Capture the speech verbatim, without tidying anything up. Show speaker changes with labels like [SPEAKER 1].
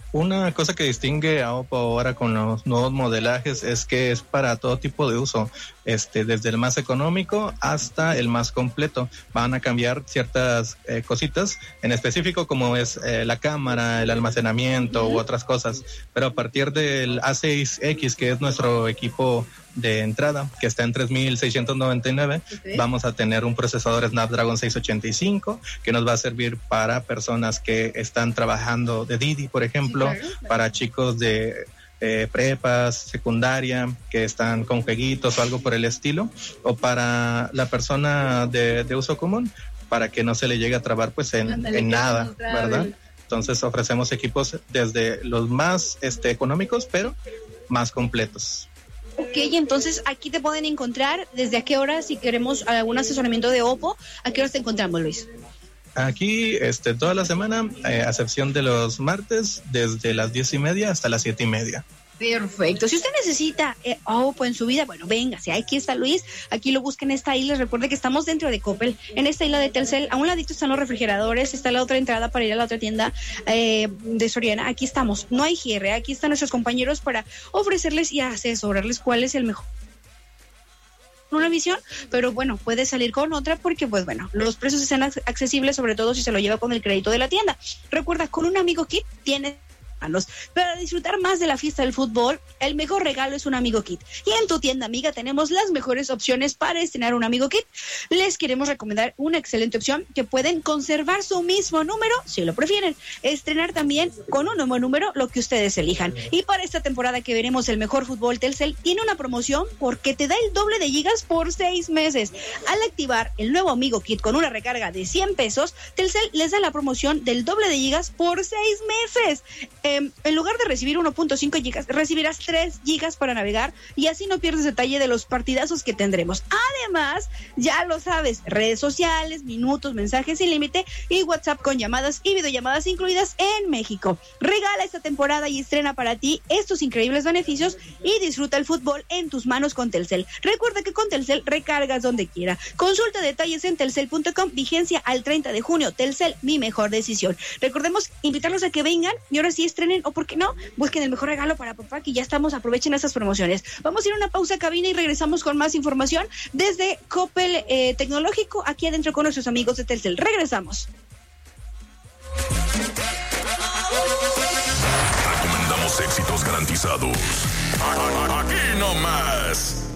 [SPEAKER 1] Una cosa que distingue a Oppo ahora con los nuevos modelajes es que es para todo tipo de uso, este, desde el más económico hasta el más completo. Van a cambiar ciertas eh, cositas, en específico como es eh, la cámara, el almacenamiento u otras cosas, pero a partir del A seis X, que es nuestro equipo de entrada, que está en tres mil seiscientos noventa y nueve, okay, vamos a tener un procesador Snapdragon seiscientos ochenta y cinco que nos va a servir para personas que están trabajando de Didi, por ejemplo, sí, claro, para chicos de eh, prepas, secundaria, que están con jueguitos o algo por el estilo, o para la persona de, de uso común, para que no se le llegue a trabar pues en, Andale, en nada, ¿verdad? Entonces ofrecemos equipos desde los más este, económicos, pero más completos.
[SPEAKER 2] Ok, entonces aquí te pueden encontrar. ¿Desde a qué hora, si queremos algún asesoramiento de Oppo, a qué horas te encontramos, Luis?
[SPEAKER 1] Aquí, este, toda la semana, eh, a excepción de los martes, desde las diez y media hasta las siete y media.
[SPEAKER 2] Perfecto. Si usted necesita eh, Oppo en su vida, bueno, véngase, aquí está Luis, aquí lo busca en esta isla. Recuerde que estamos dentro de Coppel, en esta isla de Telcel. A un ladito están los refrigeradores, está la otra entrada para ir a la otra tienda eh, de Soriana. Aquí estamos, no hay cierre, aquí están nuestros compañeros para ofrecerles y asesorarles cuál es el mejor. Una visión, pero bueno, puede salir con otra porque pues bueno, los precios están accesibles, sobre todo si se lo lleva con el crédito de la tienda. Recuerda, con un Amigo Kit tiene para disfrutar más de la fiesta del fútbol, el mejor regalo es un Amigo Kit. Y en tu tienda amiga tenemos las mejores opciones para estrenar un Amigo Kit. Les queremos recomendar una excelente opción que pueden conservar su mismo número, si lo prefieren. Estrenar también con un nuevo número, lo que ustedes elijan. Y para esta temporada que veremos el mejor fútbol, Telcel tiene una promoción porque te da el doble de gigas por seis meses. Al activar el nuevo Amigo Kit con una recarga de cien pesos, Telcel les da la promoción del doble de gigas por seis meses. Eh, en lugar de recibir uno punto cinco gigas, recibirás tres gigas para navegar y así no pierdes detalle de los partidazos que tendremos. Además, ya lo sabes, redes sociales, minutos, mensajes sin límite y WhatsApp con llamadas y videollamadas incluidas en México. Regala esta temporada y estrena para ti estos increíbles beneficios y disfruta el fútbol en tus manos con Telcel. Recuerda que con Telcel recargas donde quiera. Consulta detalles en telcel punto com, vigencia al treinta de junio. Telcel, mi mejor decisión. Recordemos invitarlos a que vengan y ahora sí estrenen, o por qué no, busquen el mejor regalo para papá, que ya estamos, aprovechen esas promociones. Vamos a ir a una pausa cabina y regresamos con más información desde Coppel eh, Tecnológico, aquí adentro con nuestros amigos de Telcel. Regresamos.
[SPEAKER 3] Recomendamos éxitos garantizados. Aquí nomás.